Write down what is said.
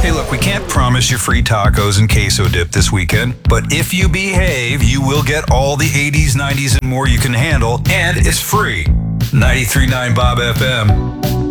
Hey, look, we can't promise you free tacos and queso dip this weekend, but if you behave, you will get all the 80s, 90s, and more you can handle, and it's free. 93.9 Bob FM.